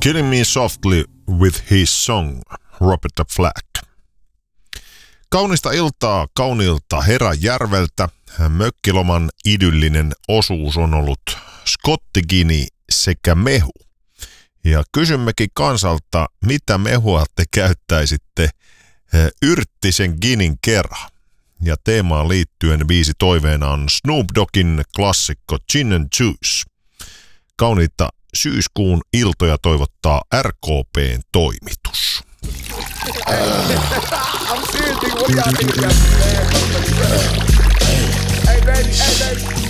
Killing Me Softly with His Song, Robert Flack. Kaunista iltaa kauniilta Heräjärveltä. Mökkiloman idyllinen osuus on ollut skottigini sekä mehu. Ja kysymmekin kansalta, mitä mehua te käyttäisitte yrttisen ginin kerran. Ja teemaan liittyen biisi toiveena on Snoop Doggin klassikko Gin and Juice. Kauniita syyskuun iltoja toivottaa RKP:n toimitus. I'm serious, nigga. What y'all niggas got, man? Hey, baby.